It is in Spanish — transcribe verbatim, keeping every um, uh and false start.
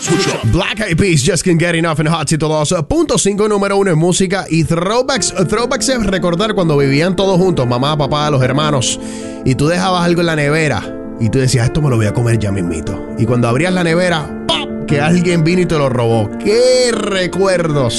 escucha. Black Eyed Peas, Just Can't Get Enough en Hot ciento dos punto cinco, número uno en música. Y throwbacks, throwbacks es recordar cuando vivían todos juntos, mamá, papá, los hermanos, y tú dejabas algo en la nevera y tú decías, esto me lo voy a comer ya mismito. Y cuando abrías la nevera, ¡pop!, que alguien vino y te lo robó. ¡Qué recuerdos!